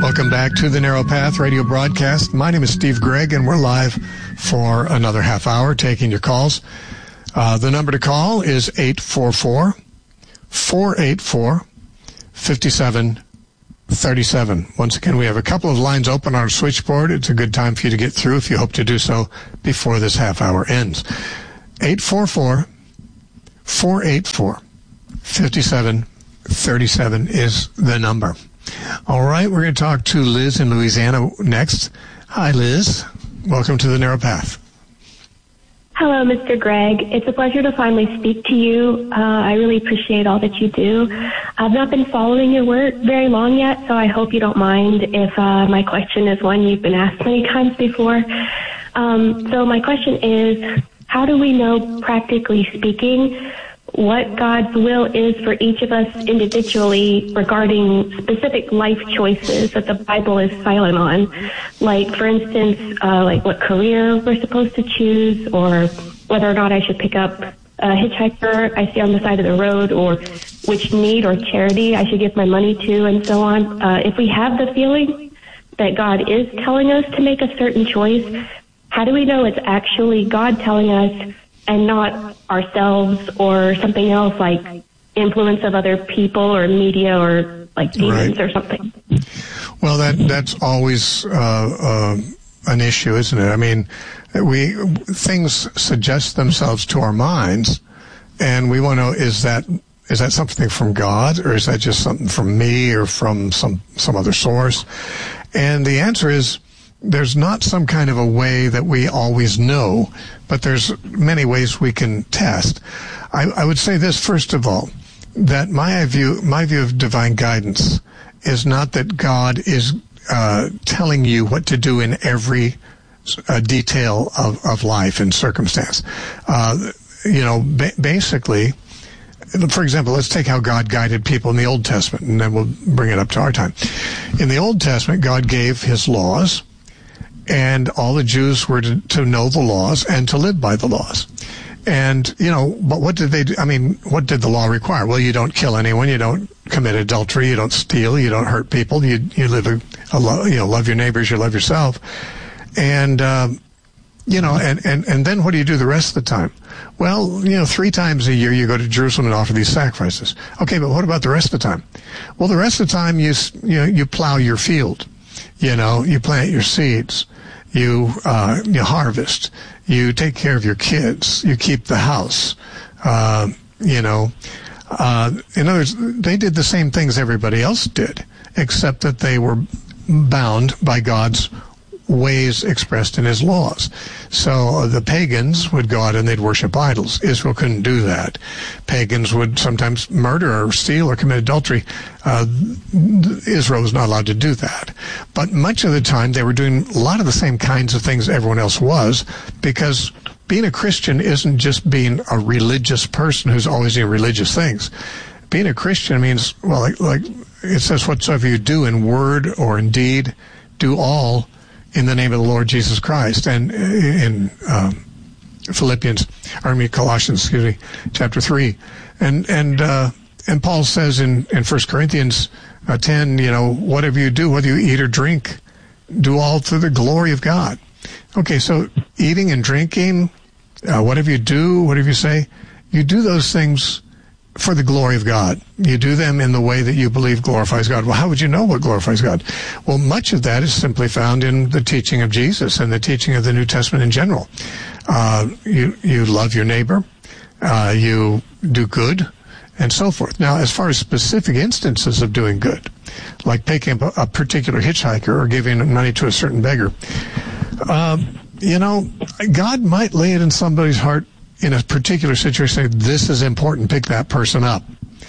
Welcome back to the Narrow Path radio broadcast. My name is Steve Gregg, and we're live for another half hour taking your calls. The number to call is 844-484-5737. Once again, we have a couple of lines open on our switchboard. It's a good time for you to get through if you hope to do so before this half hour ends. 844-484-5737 is the number. All right, we're going to talk to Liz in Louisiana next. Hi, Liz. Welcome to the Narrow Path. Hello, Mr. Gregg. It's a pleasure to finally speak to you. I really appreciate all that you do. I've not been following your work very long yet, so I hope you don't mind if my question is one you've been asked many times before. So my question is, how do we know, practically speaking, what God's will is for each of us individually regarding specific life choices that the Bible is silent on? Like, for instance, like what career we're supposed to choose, or whether or not I should pick up a hitchhiker I see on the side of the road, or which need or charity I should give my money to, and so on. If we have the feeling that God is telling us to make a certain choice, how do we know it's actually God telling us and not ourselves or something else like influence of other people or media or like demons or something? Well, that's always an issue, isn't it? I mean, things suggest themselves to our minds, and we want to know, is that something from God, or is that just something from me or from some other source? And the answer is, there's not some kind of a way that we always know, but there's many ways we can test. I would say this, first of all, that my view of divine guidance is not that God is telling you what to do in every detail of life and circumstance. Basically, for example, let's take how God guided people in the Old Testament, and then we'll bring it up to our time. In the Old Testament, God gave his laws, and all the Jews were to know the laws and to live by the laws. And, but what did they do? I mean, what did the law require? Well, you don't kill anyone, you don't commit adultery, you don't steal, you don't hurt people, you live love your neighbors, you love yourself. And, and then what do you do the rest of the time? Well, 3 times a year you go to Jerusalem and offer these sacrifices. Okay, but what about the rest of the time? Well, the rest of the time you plow your field. You plant your seeds, you harvest, you take care of your kids, you keep the house, in other words, they did the same things everybody else did, except that they were bound by God's ways expressed in his laws. So the pagans would go out and they'd worship idols. Israel couldn't do that. Pagans would sometimes murder or steal or commit adultery. Israel was not allowed to do that. But much of the time they were doing a lot of the same kinds of things everyone else was, because being a Christian isn't just being a religious person who's always doing religious things. Being a Christian means, well, like it says, whatsoever you do in word or in deed, do all in the name of the Lord Jesus Christ. And in Colossians, chapter 3. And Paul says in 1 Corinthians 10, whatever you do, whether you eat or drink, do all to the glory of God. Okay, so eating and drinking, whatever you do, whatever you say, you do those things for the glory of God. You do them in the way that you believe glorifies God. Well, how would you know what glorifies God? Well, much of that is simply found in the teaching of Jesus and the teaching of the New Testament in general. You love your neighbor, you do good, and so forth. Now, as far as specific instances of doing good, like picking up a particular hitchhiker or giving money to a certain beggar, God might lay it in somebody's heart in a particular situation, this is important, pick that person up,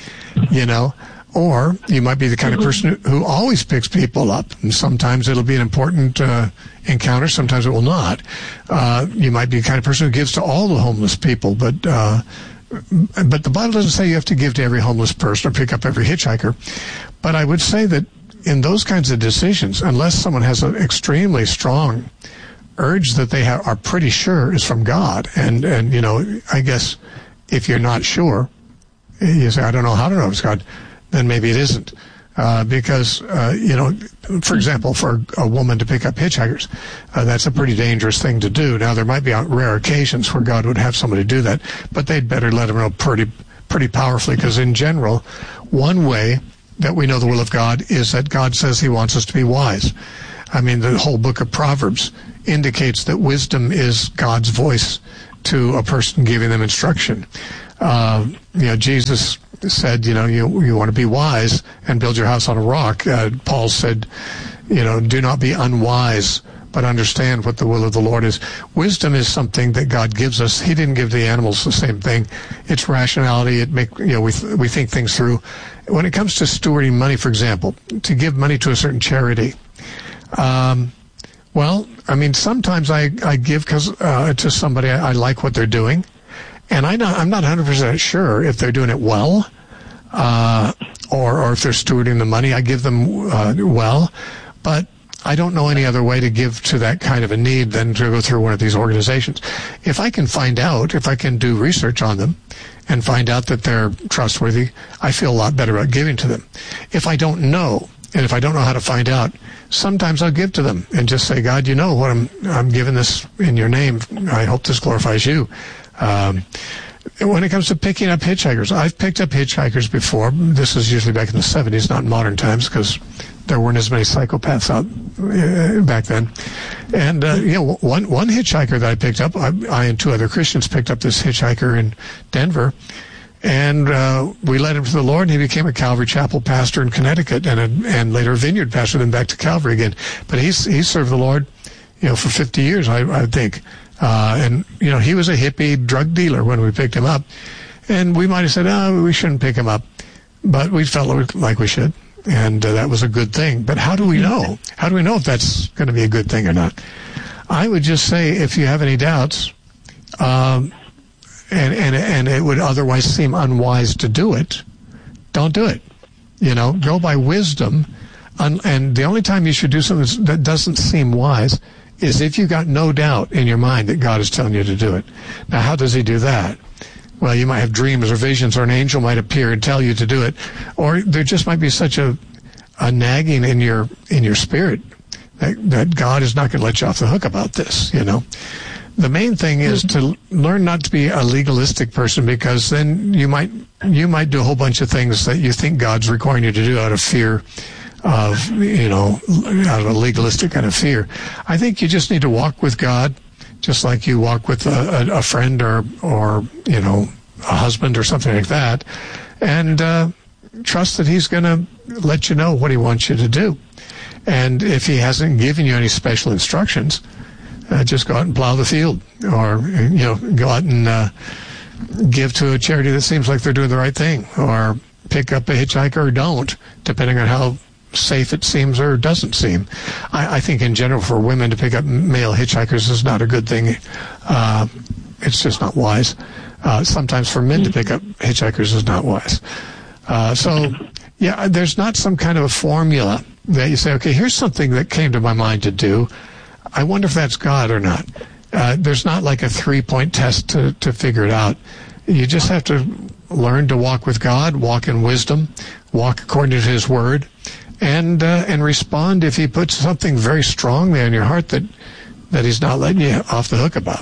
or you might be the kind of person who always picks people up, and sometimes it'll be an important encounter, sometimes it will not. You might be the kind of person who gives to all the homeless people, but the Bible doesn't say you have to give to every homeless person or pick up every hitchhiker. But I would say that in those kinds of decisions, unless someone has an extremely strong urge that they are pretty sure is from God. And I guess if you're not sure, you say, I don't know how to know it's God, then maybe it isn't. because, for example, for a woman to pick up hitchhikers, that's a pretty dangerous thing to do. Now, there might be rare occasions where God would have somebody do that, but they'd better let them know pretty powerfully, because in general, one way that we know the will of God is that God says he wants us to be wise. I mean, the whole book of Proverbs indicates that wisdom is God's voice to a person giving them instruction. Jesus said, you want to be wise and build your house on a rock. Paul said, do not be unwise, but understand what the will of the Lord is. Wisdom is something that God gives us. He didn't give the animals the same thing. It's rationality. We think things through. When it comes to stewarding money, for example, to give money to a certain charity, sometimes I give because to somebody I like what they're doing, and I'm not 100% sure if they're doing it well, or if they're stewarding the money. I give them well, but I don't know any other way to give to that kind of a need than to go through one of these organizations. If I can do research on them and find out that they're trustworthy, I feel a lot better about giving to them. If I don't know, and if I don't know how to find out, sometimes I'll give to them and just say, God, you know what, I'm giving this in your name. I hope this glorifies you. When it comes to picking up hitchhikers, I've picked up hitchhikers before. This is usually back in the 70s, not in modern times, because there weren't as many psychopaths out back then. And, one hitchhiker that I picked up, I and two other Christians picked up this hitchhiker in Denver, and we led him to the Lord, and he became a Calvary Chapel pastor in Connecticut, and later a Vineyard pastor, then back to Calvary again. But he served the Lord, for 50 years, I think. He was a hippie drug dealer when we picked him up. And we might have said, we shouldn't pick him up. But we felt like we should. And that was a good thing. But how do we know? How do we know if that's going to be a good thing or not? I would just say, if you have any doubts, and it would otherwise seem unwise to do it, don't do it. Go by wisdom. And the only time you should do something that doesn't seem wise is if you got no doubt in your mind that God is telling you to do it. Now, how does he do that? Well, you might have dreams or visions, or an angel might appear and tell you to do it, or there just might be such a nagging in your spirit that God is not going to let you off the hook about this. The main thing is to learn not to be a legalistic person, because then you might do a whole bunch of things that you think God's requiring you to do out of fear of, out of a legalistic kind of fear. I think you just need to walk with God, just like you walk with a friend or a husband or something like that, and trust that he's going to let you know what he wants you to do. And if he hasn't given you any special instructions, just go out and plow the field, or go out and give to a charity that seems like they're doing the right thing, or pick up a hitchhiker or don't, depending on how safe it seems or doesn't seem. I think in general for women to pick up male hitchhikers is not a good thing. It's just not wise. Sometimes for men to pick up hitchhikers is not wise. There's not some kind of a formula that you say, okay, here's something that came to my mind to do. I wonder if that's God or not. There's not like a 3-point test to figure it out. You just have to learn to walk with God, walk in wisdom, walk according to his word, and respond if he puts something very strong there in your heart that he's not letting you off the hook about.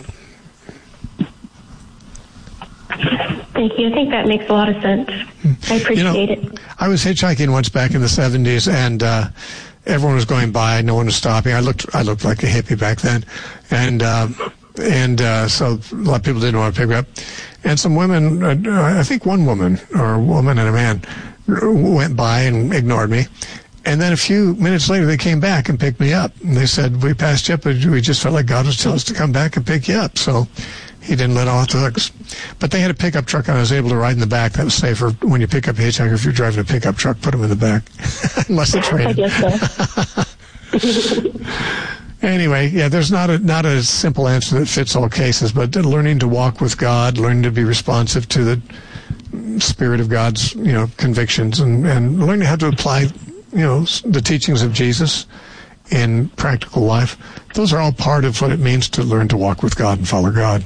Thank you. I think that makes a lot of sense. I appreciate it. I was hitchhiking once back in the 70s, and everyone was going by. No one was stopping. I looked like a hippie back then, and so a lot of people didn't want to pick me up. And some women, I think one woman, or a woman and a man, went by and ignored me. And then a few minutes later, they came back and picked me up. And they said, we passed you up, but we just felt like God was telling us to come back and pick you up. So he didn't let off the hooks. But they had a pickup truck, and I was able to ride in the back. That was safer. When you pick up a hitchhiker, if you're driving a pickup truck, put them in the back. Unless it's raining. I guess so. Anyway, there's not a simple answer that fits all cases, but learning to walk with God, learning to be responsive to the Spirit of God's, convictions, and learning how to apply, the teachings of Jesus in practical life. Those are all part of what it means to learn to walk with God and follow God.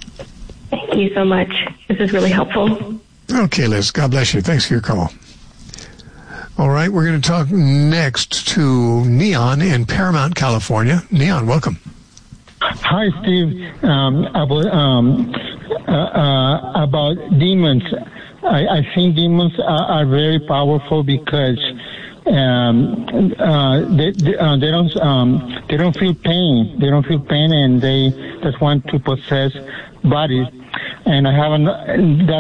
Thank you so much. This is really helpful. Okay, Liz. God bless you. Thanks for your call. All right, we're going to talk next to Neon in Paramount, California. Neon, welcome. Hi, Steve. About demons, I think demons are very powerful because they don't feel pain. They don't feel pain, and they just want to possess bodies. And I haven't.